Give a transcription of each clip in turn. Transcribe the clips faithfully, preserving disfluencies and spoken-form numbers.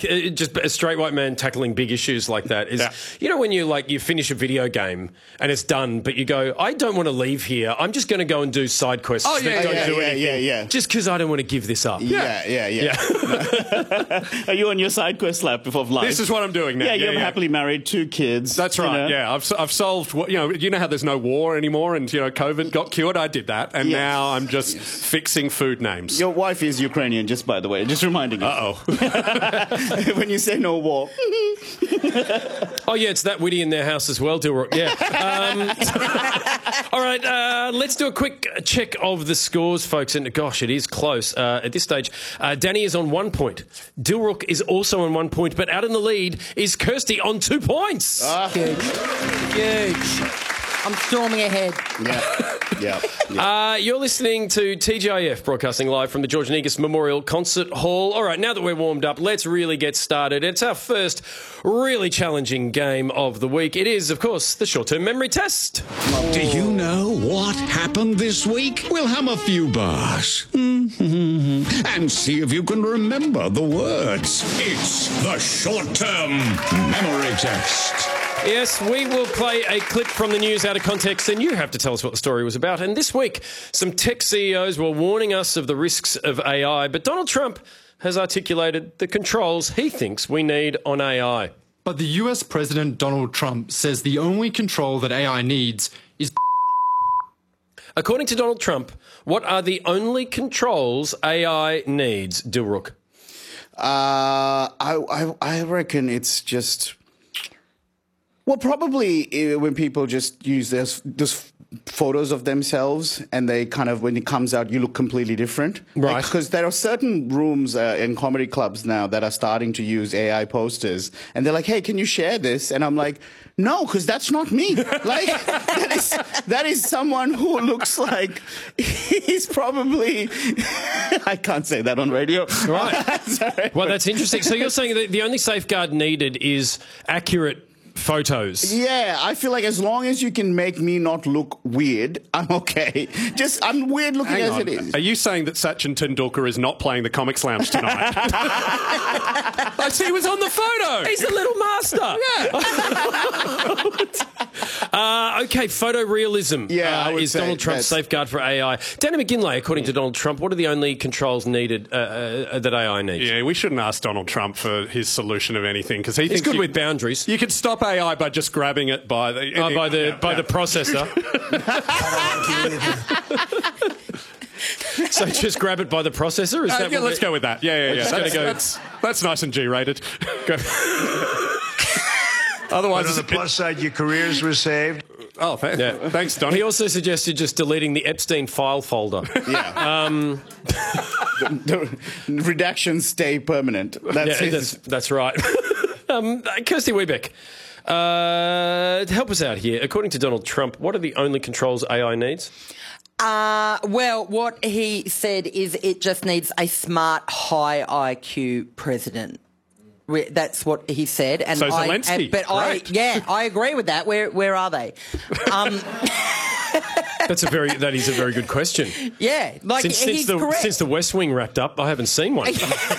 uh, just a straight white man tackling big issues like that is, yeah. you know, when you like you finish a video game and it's done, but you go, I don't want to leave here. I'm just going to go and do side quests. Oh yeah, don't yeah, do yeah, yeah, yeah. Just because I don't want to give this up. Yeah, yeah, yeah. yeah. Are you on your side quest lap of life? This is what I'm doing now. Yeah, yeah you're yeah. happily married, two kids. That's right. You know? Yeah, I've I've solved what you know. You know how there's no war anymore, and you know COVID got cured. I did that, and yes. now I'm just yes. fixing food names. Your wife is Ukrainian, just by the way. Just reminding you. Uh oh. When you say no war. Oh yeah, it's that witty in their house as well, Dilrook. Yeah. Um, all right, uh, let's do a quick check of the scores, folks. And gosh, it is close uh, at this stage. Uh, Danny is on one point. Dilrook is also on one point, but out in the lead is Kirsty on two points. Ah. Huge. Huge. I'm storming ahead. Yeah. yeah. yeah. Uh, you're listening to T G I F, broadcasting live from the George Negus Memorial Concert Hall. All right, now that we're warmed up, let's really get started. It's our first really challenging game of the week. It is, of course, the short-term memory test. Do you know what happened this week? We'll hum a few bars mm-hmm. and see if you can remember the words. It's the short-term memory test. Yes, we will play a clip from the news out of context, and you have to tell us what the story was about. And this week, some tech C E Os were warning us of the risks of A I, but Donald Trump has articulated the controls he thinks we need on A I. But the U S President Donald Trump says the only control that A I needs is... According to Donald Trump, what are the only controls A I needs, Dilrook? Uh, I, I, I reckon it's just... Well, probably uh, when people just use this, this photos of themselves and they kind of, when it comes out, you look completely different. Right. Because like, there are certain rooms uh, in comedy clubs now that are starting to use A I posters. And they're like, hey, can you share this? And I'm like, no, because that's not me. Like, that is, that is someone who looks like he's probably... I can't say that on radio. Right. Sorry. Well, that's interesting. So you're saying that the only safeguard needed is accurate photos. Yeah, I feel like as long as you can make me not look weird, I'm okay. Just, I'm weird looking Hang as on. it is. Are you saying that Sachin Tendulkar is not playing the Comics Lounge tonight? I see he was on the photo. He's a little master. Yeah. uh, okay, photorealism yeah, uh, is Donald Trump's safeguard for A I. Danny McGinlay, according to Donald Trump, what are the only controls needed uh, uh, that A I needs? Yeah, we shouldn't ask Donald Trump for his solution of anything because he He's thinks good you, with boundaries. You could stop A I by just grabbing it by the Oh, by the yeah, by yeah. the processor. So just grab it by the processor? Is Uh, that yeah, what let's we- go with that. Yeah, yeah, yeah. just That's, gonna go- that's, that's nice and G-rated. Go. Otherwise, But on the plus side, your careers were saved. Oh, th- Yeah. thanks, Donny. He also suggested just deleting the Epstein file folder. Yeah. Um, the, the redactions stay permanent. That's yeah, his. that's, that's right. um, Kirsty Wiebeck, uh, help us out here. According to Donald Trump, what are the only controls A I needs? Uh, well, what he said is it just needs a smart, high I Q president. We- That's what he said. And So I, Zelensky, and, but right. I, yeah, I agree with that. Where, where are they? Um, That's a very that is a very good question. yeah, like Since, he's since the correct. since the West Wing wrapped up, I haven't seen one.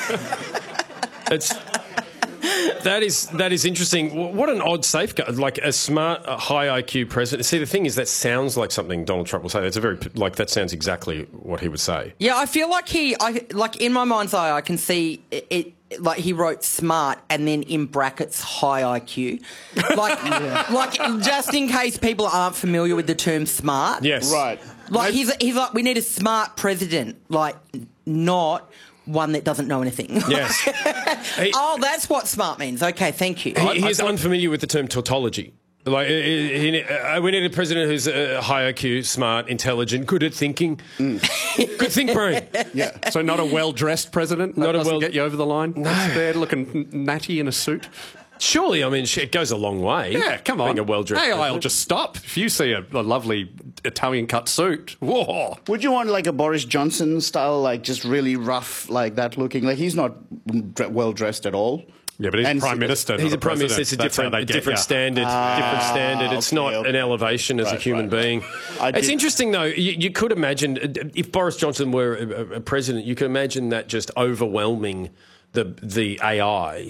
It's that is that is interesting. What an odd safeguard! Like a smart, a high I Q president. See, the thing is, that sounds like something Donald Trump will say. It's a very like that sounds exactly what he would say. Yeah, I feel like he, I like in my mind's eye, I can see it. it like he wrote smart and then in brackets high I Q, like yeah. like just in case people aren't familiar with the term smart. Yes, Right. Like he's he's like we need a smart president, like not one that doesn't know anything. Yes. He- Oh, that's what smart means. Okay, thank you. He, he is unfamiliar with the term tautology. Like he, he, uh, we need a president who's uh, high I Q, smart, intelligent, good at thinking, mm. good think brain. Yeah. So not a well-dressed president? Not That a doesn't well- get you over the line? No. That's bad looking natty in a suit? Surely, I mean, it goes a long way. Yeah, come on. Being a well-dressed A I will president. just stop. If you see a, a lovely Italian-cut suit, whoa. Would you want like a Boris Johnson style, like just really rough, like that looking? Like he's not dre- well dressed at all. Yeah, but he's And prime so- minister. He's not a prime minister. president. It's a That's how different, they a get different ya. standard. different standard. It's okay, not okay. an elevation as a Right, human right, being. I It's did- interesting, though. You, you could imagine uh, if Boris Johnson were a, a president, you could imagine that just overwhelming the the A I